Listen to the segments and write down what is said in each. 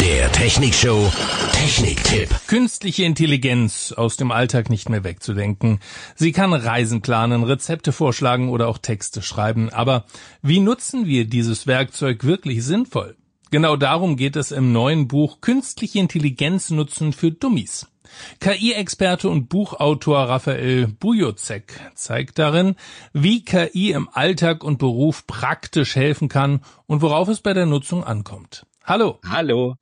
Der Technikshow Techniktipp. Künstliche Intelligenz aus dem Alltag nicht mehr wegzudenken. Sie kann Reisen planen, Rezepte vorschlagen oder auch Texte schreiben. Aber wie nutzen wir dieses Werkzeug wirklich sinnvoll? Genau darum geht es im neuen Buch Künstliche Intelligenz nutzen für Dummies. KI-Experte und Buchautor Raphael Bujocek zeigt darin, wie KI im Alltag und Beruf praktisch helfen kann und worauf es bei der Nutzung ankommt. Hallo. Hallo.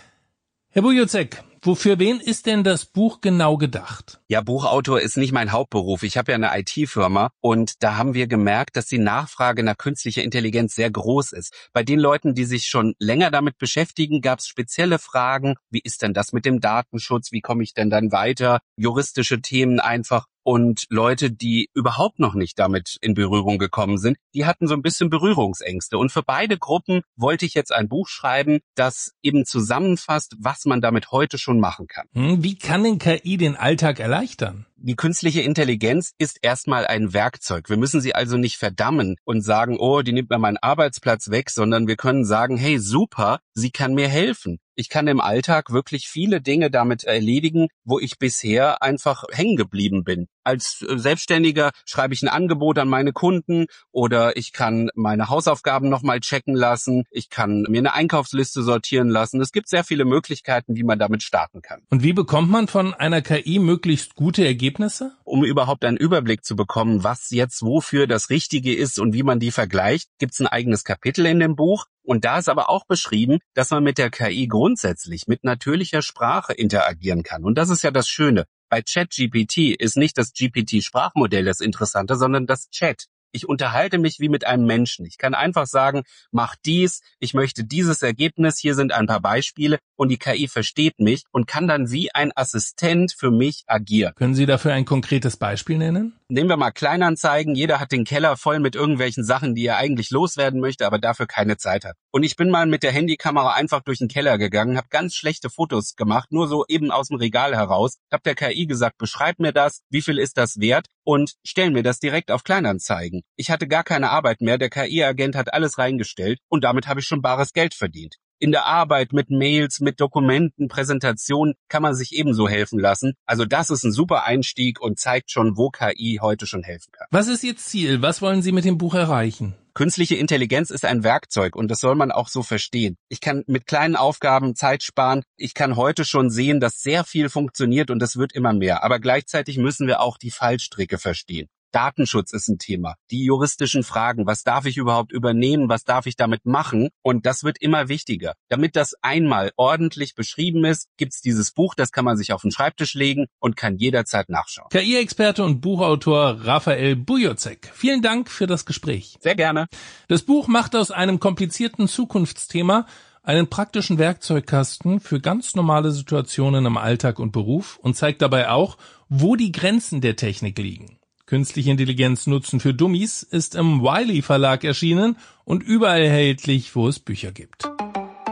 Herr Bujocek, wofür wen ist denn das Buch genau gedacht? Ja, Buchautor ist nicht mein Hauptberuf. Ich habe ja eine IT-Firma und da haben wir gemerkt, dass die Nachfrage nach künstlicher Intelligenz sehr groß ist. Bei den Leuten, die sich schon länger damit beschäftigen, gab es spezielle Fragen. Wie ist denn das mit dem Datenschutz? Wie komme ich denn dann weiter? Juristische Themen einfach. Und Leute, die überhaupt noch nicht damit in Berührung gekommen sind, die hatten so ein bisschen Berührungsängste. Und für beide Gruppen wollte ich jetzt ein Buch schreiben, das eben zusammenfasst, was man damit heute schon machen kann. Wie kann denn KI den Alltag erleichtern? Die künstliche Intelligenz ist erstmal ein Werkzeug. Wir müssen sie also nicht verdammen und sagen, oh, die nimmt mir meinen Arbeitsplatz weg, sondern wir können sagen, hey, super, sie kann mir helfen. Ich kann im Alltag wirklich viele Dinge damit erledigen, wo ich bisher einfach hängen geblieben bin. Als Selbstständiger schreibe ich ein Angebot an meine Kunden oder ich kann meine Hausaufgaben nochmal checken lassen. Ich kann mir eine Einkaufsliste sortieren lassen. Es gibt sehr viele Möglichkeiten, wie man damit starten kann. Und wie bekommt man von einer KI möglichst gute Ergebnisse? Um überhaupt einen Überblick zu bekommen, was jetzt wofür das Richtige ist und wie man die vergleicht, gibt es ein eigenes Kapitel in dem Buch. Und da ist aber auch beschrieben, dass man mit der KI grundsätzlich mit natürlicher Sprache interagieren kann. Und das ist ja das Schöne. Bei ChatGPT ist nicht das GPT-Sprachmodell das Interessante, sondern das Chat. Ich unterhalte mich wie mit einem Menschen. Ich kann einfach sagen, mach dies, ich möchte dieses Ergebnis, hier sind ein paar Beispiele und die KI versteht mich und kann dann wie ein Assistent für mich agieren. Können Sie dafür ein konkretes Beispiel nennen? Nehmen wir mal Kleinanzeigen. Jeder hat den Keller voll mit irgendwelchen Sachen, die er eigentlich loswerden möchte, aber dafür keine Zeit hat. Und ich bin mal mit der Handykamera einfach durch den Keller gegangen, habe ganz schlechte Fotos gemacht, nur so eben aus dem Regal heraus. Habe der KI gesagt, beschreib mir das, wie viel ist das wert und stell mir das direkt auf Kleinanzeigen. Ich hatte gar keine Arbeit mehr, der KI-Agent hat alles reingestellt und damit habe ich schon bares Geld verdient. In der Arbeit mit Mails, mit Dokumenten, Präsentationen kann man sich ebenso helfen lassen. Also das ist ein super Einstieg und zeigt schon, wo KI heute schon helfen kann. Was ist Ihr Ziel? Was wollen Sie mit dem Buch erreichen? Künstliche Intelligenz ist ein Werkzeug und das soll man auch so verstehen. Ich kann mit kleinen Aufgaben Zeit sparen. Ich kann heute schon sehen, dass sehr viel funktioniert und das wird immer mehr. Aber gleichzeitig müssen wir auch die Fallstricke verstehen. Datenschutz ist ein Thema. Die juristischen Fragen, was darf ich überhaupt übernehmen, was darf ich damit machen? Und das wird immer wichtiger. Damit das einmal ordentlich beschrieben ist, gibt's dieses Buch, das kann man sich auf den Schreibtisch legen und kann jederzeit nachschauen. KI-Experte und Buchautor Raphael Bujocek. Vielen Dank für das Gespräch. Sehr gerne. Das Buch macht aus einem komplizierten Zukunftsthema einen praktischen Werkzeugkasten für ganz normale Situationen im Alltag und Beruf und zeigt dabei auch, wo die Grenzen der Technik liegen. Künstliche Intelligenz nutzen für Dummies ist im Wiley Verlag erschienen und überall erhältlich, wo es Bücher gibt.